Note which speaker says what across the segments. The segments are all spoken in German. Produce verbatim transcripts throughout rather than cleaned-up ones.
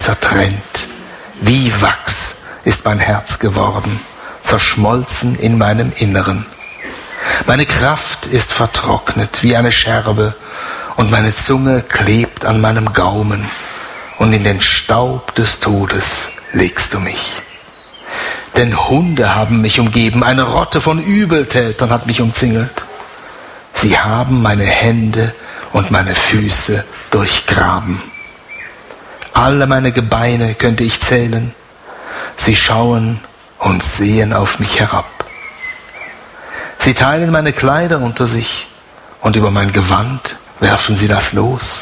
Speaker 1: zertrennt. Wie Wachs ist mein Herz geworden, zerschmolzen in meinem Inneren. Meine Kraft ist vertrocknet wie eine Scherbe und meine Zunge klebt an meinem Gaumen und in den Staub des Todes legst du mich. Denn Hunde haben mich umgeben, eine Rotte von Übeltätern hat mich umzingelt. Sie haben meine Hände und meine Füße durchgraben. Alle meine Gebeine könnte ich zählen. Sie schauen und sehen auf mich herab. Sie teilen meine Kleider unter sich und über mein Gewand werfen sie das los.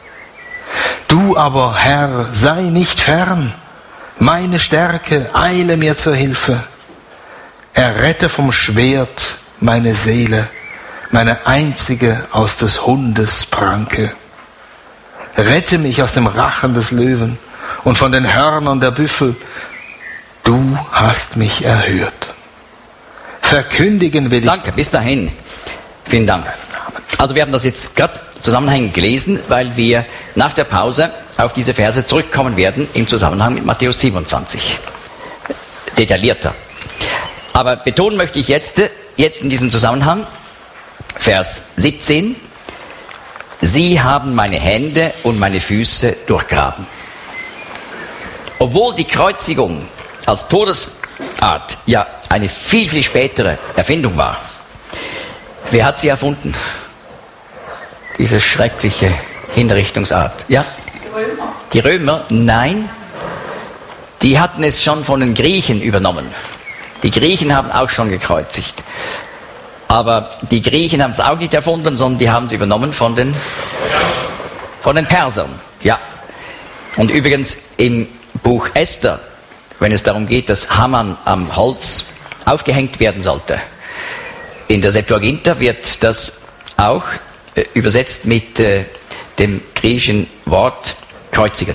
Speaker 1: Du aber, Herr, sei nicht fern. Meine Stärke, eile mir zur Hilfe. Errette vom Schwert meine Seele, meine einzige aus des Hundes Pranke. Rette mich aus dem Rachen des Löwen und von den Hörnern der Büffel. Du hast mich erhört. Verkündigen will ich...
Speaker 2: Danke, bis dahin. Vielen Dank. Also wir haben das jetzt gerade zusammenhängend gelesen, weil wir nach der Pause auf diese Verse zurückkommen werden im Zusammenhang mit Matthäus siebenundzwanzig. Detaillierter. Aber betonen möchte ich jetzt, jetzt in diesem Zusammenhang, Vers siebzehn, Sie haben meine Hände und meine Füße durchgraben. Obwohl die Kreuzigung als Todesart ja eine viel, viel spätere Erfindung war. Wer hat sie erfunden? Diese schreckliche Hinrichtungsart. Ja? Die Römer. Die Römer? Nein. Die hatten es schon von den Griechen übernommen. Die Griechen haben auch schon gekreuzigt. Aber die Griechen haben es auch nicht erfunden, sondern die haben es übernommen von den, von den Persern. Ja. Und übrigens im Buch Esther, wenn es darum geht, dass Haman am Holz aufgehängt werden sollte, in der Septuaginta wird das auch äh, übersetzt mit äh, dem griechischen Wort kreuzigen.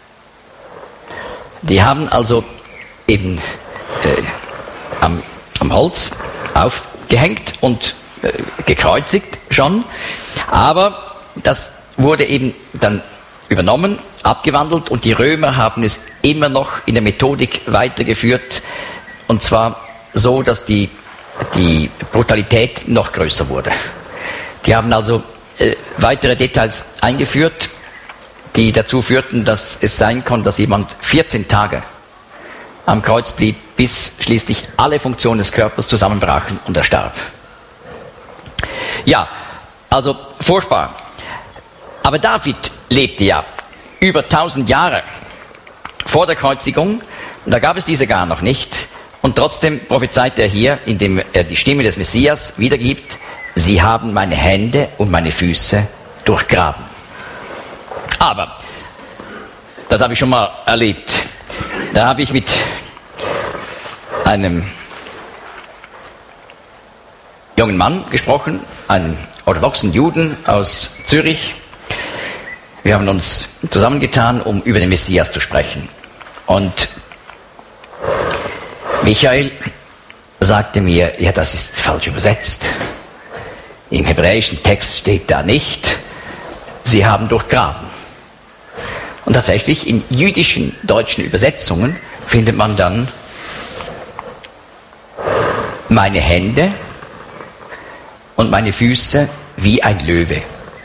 Speaker 2: Die haben also eben äh, am, am Holz aufgehängt und äh, gekreuzigt schon, aber das wurde eben dann übernommen, abgewandelt und die Römer haben es immer noch in der Methodik weitergeführt und zwar so, dass die, die Brutalität noch größer wurde. Die haben also äh, weitere Details eingeführt, die dazu führten, dass es sein konnte, dass jemand vierzehn Tage am Kreuz blieb, bis schließlich alle Funktionen des Körpers zusammenbrachen und er starb. Ja, also furchtbar. Aber David lebte ja über tausend Jahre vor der Kreuzigung und da gab es diese gar noch nicht. Und trotzdem prophezeit er hier, indem er die Stimme des Messias wiedergibt, Sie haben meine Hände und meine Füße durchgraben. Aber, das habe ich schon mal erlebt, da habe ich mit einem jungen Mann gesprochen, einem orthodoxen Juden aus Zürich. Wir haben uns zusammengetan, um über den Messias zu sprechen. Und Michael sagte mir, ja, das ist falsch übersetzt. Im hebräischen Text steht da nicht, Sie haben durchgraben. Und tatsächlich in jüdischen deutschen Übersetzungen findet man dann meine Hände und meine Füße wie ein Löwe.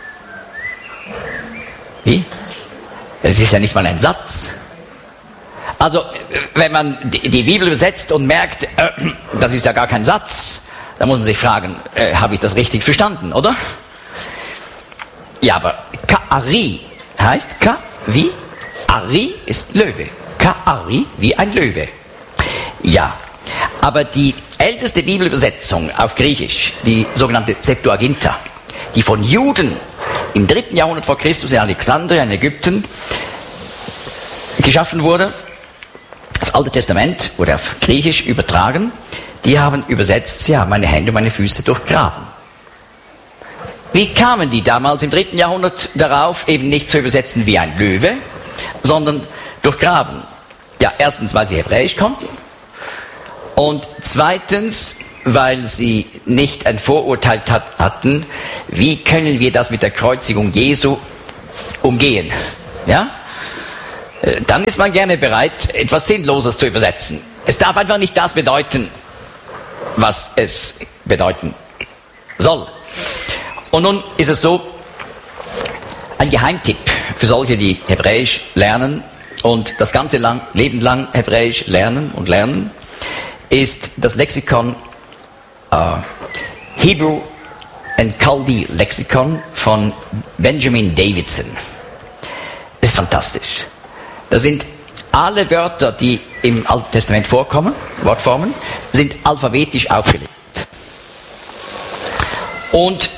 Speaker 2: Wie? Das ist ja nicht mal ein Satz. Also, wenn man die Bibel übersetzt und merkt, äh, das ist ja gar kein Satz, dann muss man sich fragen, äh, habe ich das richtig verstanden, oder? Ja, aber Ka'ari heißt Ka wie? Ari ist Löwe. Ka'ari wie ein Löwe. Ja, aber die älteste Bibelübersetzung auf Griechisch, die sogenannte Septuaginta, die von Juden im dritten Jahrhundert vor Christus in Alexandria in Ägypten geschaffen wurde, das Alte Testament wurde auf Griechisch übertragen, die haben übersetzt, ja, meine Hände und meine Füße durchgraben. Wie kamen die damals im dritten Jahrhundert darauf, eben nicht zu übersetzen wie ein Löwe, sondern durchgraben? Ja, erstens, weil sie Hebräisch konnten und zweitens, weil sie nicht ein Vorurteil hat, hatten, wie können wir das mit der Kreuzigung Jesu umgehen? Ja? dann ist man gerne bereit, etwas Sinnloses zu übersetzen. Es darf einfach nicht das bedeuten, was es bedeuten soll. Und nun ist es so, ein Geheimtipp für solche, die Hebräisch lernen und das ganze lang, Leben lang Hebräisch lernen und lernen, ist das Lexikon äh, Hebrew and Chaldee Lexikon von Benjamin Davidson. Das ist fantastisch. Da sind alle Wörter, die im Alten Testament vorkommen, Wortformen, sind alphabetisch aufgelistet. Und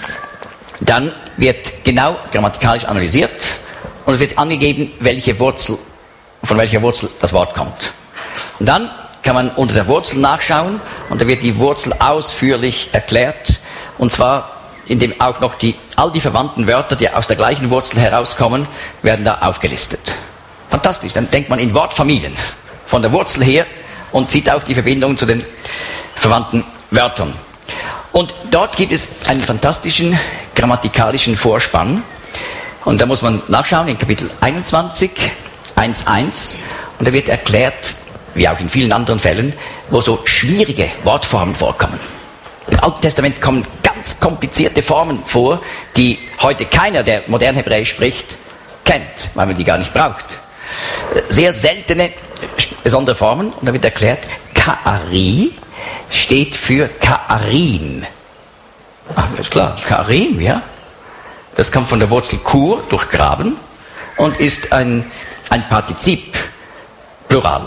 Speaker 2: dann wird genau grammatikalisch analysiert und es wird angegeben, welche Wurzel, von welcher Wurzel das Wort kommt. Und dann kann man unter der Wurzel nachschauen und da wird die Wurzel ausführlich erklärt, und zwar indem auch noch die, all die verwandten Wörter, die aus der gleichen Wurzel herauskommen, werden da aufgelistet. Fantastisch, dann denkt man in Wortfamilien von der Wurzel her und sieht auch die Verbindung zu den verwandten Wörtern. Und dort gibt es einen fantastischen grammatikalischen Vorspann. Und da muss man nachschauen in Kapitel einundzwanzig, eins Punkt eins. Und da wird erklärt, wie auch in vielen anderen Fällen, wo so schwierige Wortformen vorkommen. Im Alten Testament kommen ganz komplizierte Formen vor, die heute keiner, der modern Hebräisch spricht, kennt, weil man die gar nicht braucht. Sehr seltene, besondere Formen. Und da wird erklärt, Ka'ari steht für Ka'arim. Ach, ist klar, Ka'arim, ja. Das kommt von der Wurzel Kur, durchgraben, und ist ein, ein Partizip, Plural.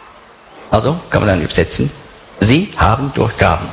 Speaker 2: Also kann man dann übersetzen, sie haben durchgraben.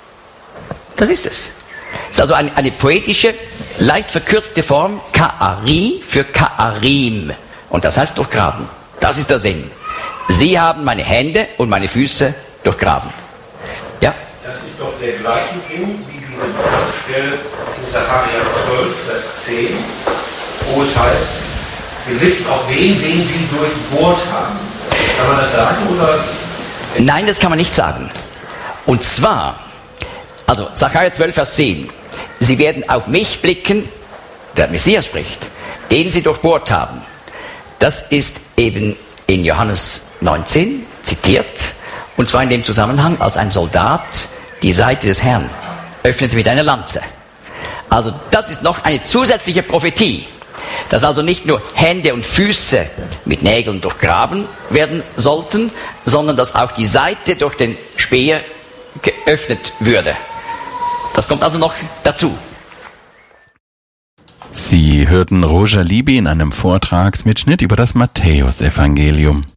Speaker 2: Das ist es. Es ist also eine, eine poetische, leicht verkürzte Form, Ka'ari für Ka'arim. Und das heißt durchgraben. Das ist der Sinn. Sie haben meine Hände und meine Füße durchgraben. Ja?
Speaker 3: Das ist doch der gleiche Sinn wie diese Stelle in Sacharja zwölf, Vers zehn, wo es heißt, sie wissen auch wen, den sie durchbohrt haben. Kann man das sagen, oder?
Speaker 2: Nein, das kann man nicht sagen. Und zwar, also Sacharja zwölf, Vers zehn, sie werden auf mich blicken, der Messias spricht, den sie durchbohrt haben. Das ist eben in Johannes neunzehn zitiert, und zwar in dem Zusammenhang, als ein Soldat die Seite des Herrn öffnete mit einer Lanze. Also das ist noch eine zusätzliche Prophetie, dass also nicht nur Hände und Füße mit Nägeln durchgraben werden sollten, sondern dass auch die Seite durch den Speer geöffnet würde. Das kommt also noch dazu.
Speaker 4: Sie hörten Roger Libby in einem Vortragsmitschnitt über das Matthäusevangelium.